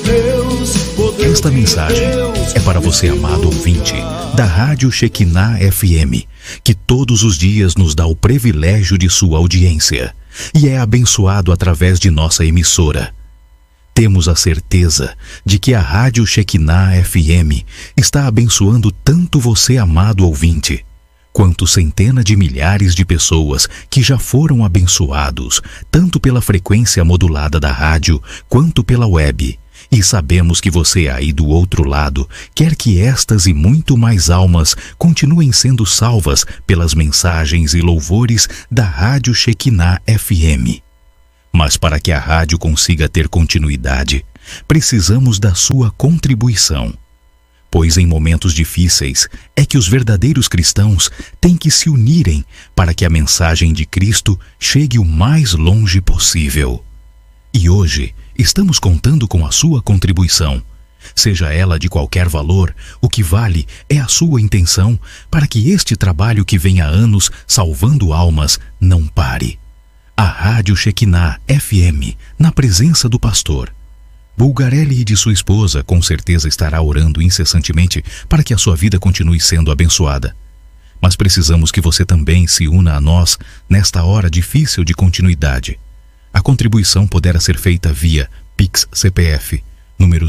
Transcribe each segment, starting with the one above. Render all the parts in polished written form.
Esta mensagem é para você, amado ouvinte, da Rádio Shekinah FM, que todos os dias nos dá o privilégio de sua audiência e é abençoado através de nossa emissora. Temos a certeza de que a Rádio Shekinah FM está abençoando tanto você, amado ouvinte, quanto centenas de milhares de pessoas que já foram abençoados, tanto pela frequência modulada da rádio, quanto pela web. E sabemos que você aí do outro lado quer que estas e muito mais almas continuem sendo salvas pelas mensagens e louvores da Rádio Shekinah FM. Mas para que a rádio consiga ter continuidade, precisamos da sua contribuição. Pois em momentos difíceis é que os verdadeiros cristãos têm que se unirem para que a mensagem de Cristo chegue o mais longe possível. E hoje estamos contando com a sua contribuição. Seja ela de qualquer valor, o que vale é a sua intenção para que este trabalho que vem há anos salvando almas não pare. A Rádio Shekinah FM, na presença do pastor Bulgarelli e de sua esposa, com certeza estará orando incessantemente para que a sua vida continue sendo abençoada. Mas precisamos que você também se una a nós nesta hora difícil de continuidade. A contribuição poderá ser feita via Pix CPF, número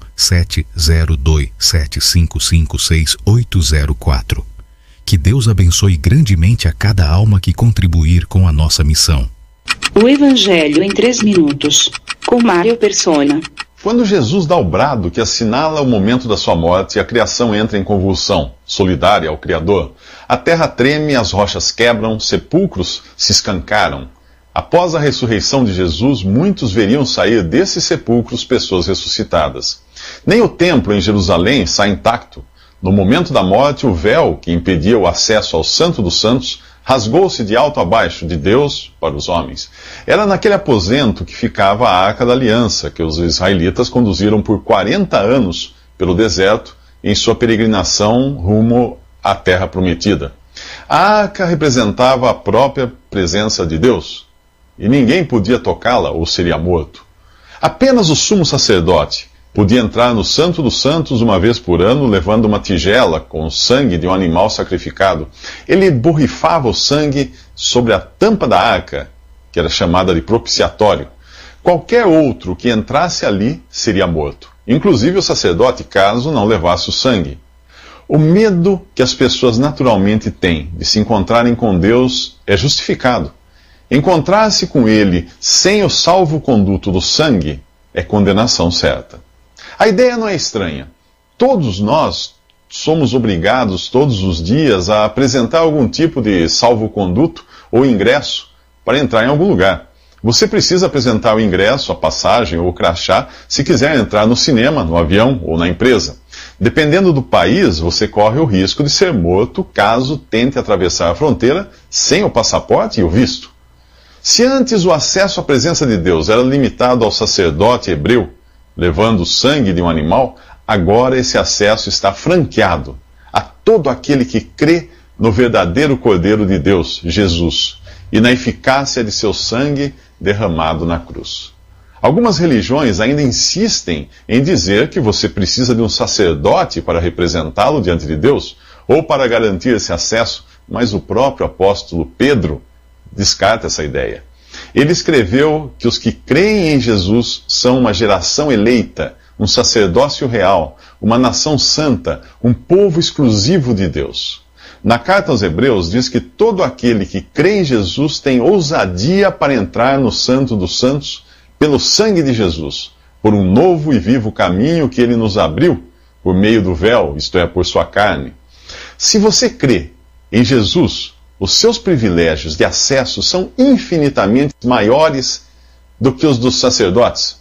070275568804. Que Deus abençoe grandemente a cada alma que contribuir com a nossa missão. O Evangelho em 3 minutos, com Mário Persona. Quando Jesus dá o brado que assinala o momento da sua morte, a criação entra em convulsão, solidária ao Criador. A terra treme, as rochas quebram, sepulcros se escancaram. Após a ressurreição de Jesus, muitos veriam sair desses sepulcros pessoas ressuscitadas. Nem o templo em Jerusalém sai intacto. No momento da morte, o véu que impedia o acesso ao Santo dos Santos rasgou-se de alto a baixo, de Deus para os homens. Era naquele aposento que ficava a Arca da Aliança, que os israelitas conduziram por 40 anos pelo deserto em sua peregrinação rumo à Terra Prometida. A Arca representava a própria presença de Deus, e ninguém podia tocá-la ou seria morto. Apenas o sumo sacerdote podia entrar no Santo dos Santos uma vez por ano, levando uma tigela com o sangue de um animal sacrificado. Ele borrifava o sangue sobre a tampa da arca, que era chamada de propiciatório. Qualquer outro que entrasse ali seria morto, inclusive o sacerdote, caso não levasse o sangue. O medo que as pessoas naturalmente têm de se encontrarem com Deus é justificado. Encontrar-se com Ele sem o salvo-conduto do sangue é condenação certa. A ideia não é estranha. Todos nós somos obrigados todos os dias a apresentar algum tipo de salvo-conduto ou ingresso para entrar em algum lugar. Você precisa apresentar o ingresso, a passagem ou o crachá se quiser entrar no cinema, no avião ou na empresa. Dependendo do país, você corre o risco de ser morto caso tente atravessar a fronteira sem o passaporte e o visto. Se antes o acesso à presença de Deus era limitado ao sacerdote hebreu, levando o sangue de um animal, agora esse acesso está franqueado a todo aquele que crê no verdadeiro Cordeiro de Deus, Jesus, e na eficácia de seu sangue derramado na cruz. Algumas religiões ainda insistem em dizer que você precisa de um sacerdote para representá-lo diante de Deus, ou para garantir esse acesso, mas o próprio apóstolo Pedro descarta essa ideia. Ele escreveu que os que creem em Jesus são uma geração eleita, um sacerdócio real, uma nação santa, um povo exclusivo de Deus. Na carta aos Hebreus diz que todo aquele que crê em Jesus tem ousadia para entrar no Santo dos Santos pelo sangue de Jesus, por um novo e vivo caminho que ele nos abriu por meio do véu, isto é, por sua carne. Se você crê em Jesus, os seus privilégios de acesso são infinitamente maiores do que os dos sacerdotes.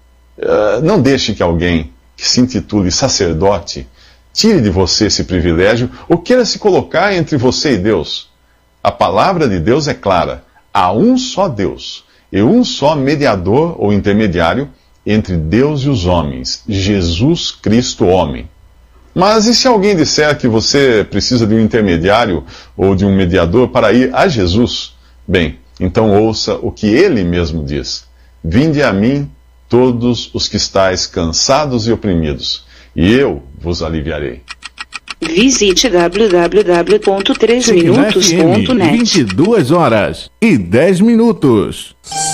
Não deixe que alguém que se intitule sacerdote tire de você esse privilégio ou queira se colocar entre você e Deus. A palavra de Deus é clara. Há um só Deus e um só mediador ou intermediário entre Deus e os homens, Jesus Cristo, homem. Mas e se alguém disser que você precisa de um intermediário ou de um mediador para ir a Jesus? Bem, então ouça o que ele mesmo diz. Vinde a mim, todos os que estáis cansados e oprimidos, e eu vos aliviarei. Visite www.3minutos.net. 22h10.